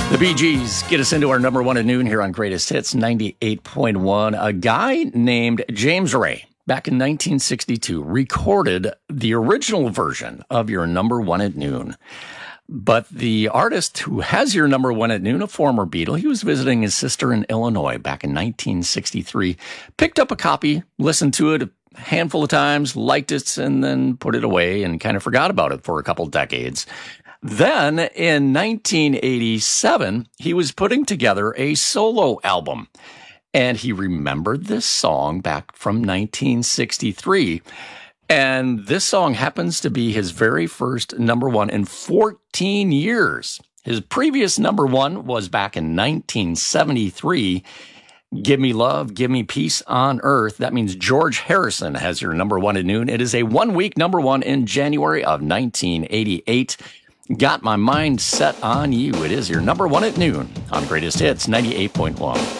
The Bee Gees get us into our number one at noon here on Greatest Hits 98.1. A guy named James Ray, back in 1962, recorded the original version of your number one at noon. But the artist who has your number one at noon, a former Beatle, he was visiting his sister in Illinois back in 1963, picked up a copy, listened to it a handful of times, liked it, and then put it away and kind of forgot about it for a couple decades. Then, in 1987, he was putting together a solo album, and he remembered this song back from 1963. And this song happens to be his very first number one in 14 years. His previous number one was back in 1973. Give Me Love, Give Me Peace on Earth. That means George Harrison has your number one at noon. It is a one-week number one in January of 1988. Got My Mind Set on You. It is your number one at noon on Greatest Hits 98.1.